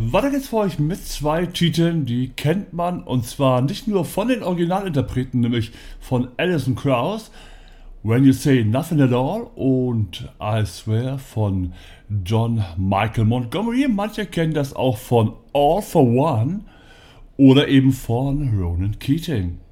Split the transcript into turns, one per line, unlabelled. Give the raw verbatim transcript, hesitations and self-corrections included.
Weiter geht's für euch mit zwei Titeln, die kennt man, und zwar nicht nur von den Originalinterpreten, nämlich von Alison Krauss, When You Say Nothing at All, und I Swear von John Michael Montgomery. Manche kennen das auch von All for One oder eben von Ronan Keating.